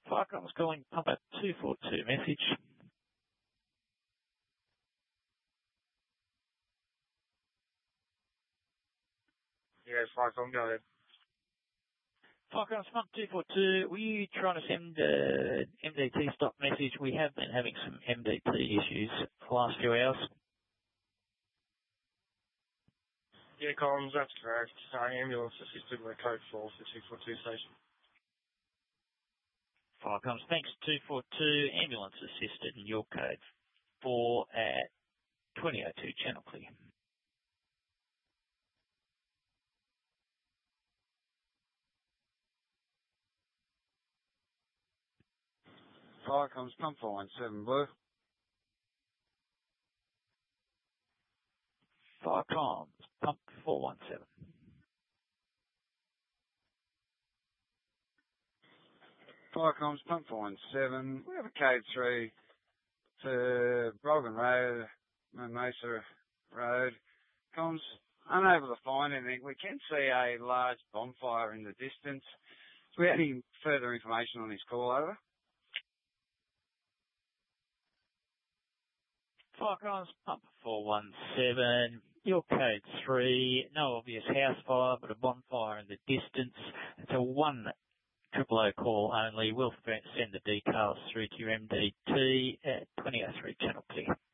Firecom's calling Pumper 242 message. Yeah, Firecom, go ahead. Firecom's Pump 242, were you trying to send an MDT stop message? We have been having some MDT issues for the last few hours. Yeah, Collins, that's correct. Ambulance assisted with code 4 for 242 station. Firecom's, thanks 242, ambulance assisted in your code 4 at 2002 channel clear. Firecom's Pump 417 Blue. Firecom's Pump 417. Firecom's Pump 417. We have a code 3 to Brogan Road, Mimosa Road. Comms, unable to find anything. We can see a large bonfire in the distance. Do we have any further information on this call, over? Firecom's Pump 417, your code 3, no obvious house fire, but a bonfire in the distance. It's a 100 call only. We'll send the details through to your MDT at 2003 channel clear.